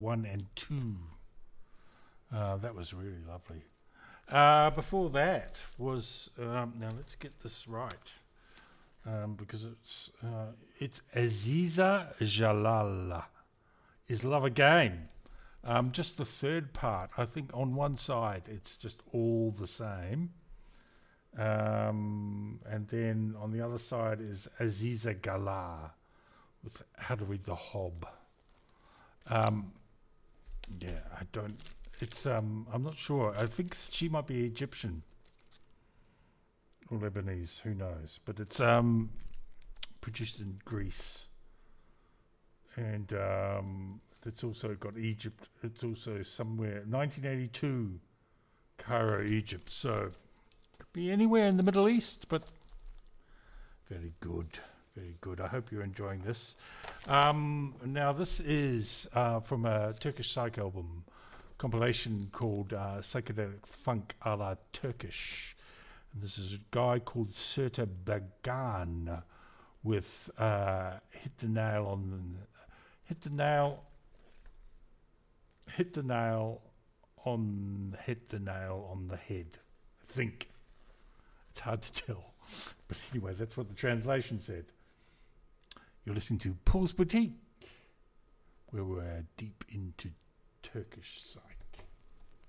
1 and 2. That was really lovely. Before that was now let's get this right because it's Aziza Jalal. Is Love a Game? Just the third part. I think on one side it's just all the same, and then on the other side is Aziza Galah with How to Read the Hob. Yeah, I don't. It's I'm not sure. I think she might be Egyptian or Lebanese. Who knows? But it's produced in Greece, and it's also got Egypt. It's also somewhere 1982, Cairo, Egypt. So could be anywhere in the Middle East, but very good. Very good. I hope you're enjoying this. Now, this is from a Turkish psych album compilation called Psychedelic Funk a la Turkish. And this is a guy called Serta Bagan with Hit the Nail on the Head. I think. It's hard to tell. But anyway, that's what the translation said. You're listening to Paul's Boutique, where we're deep into Turkish psych.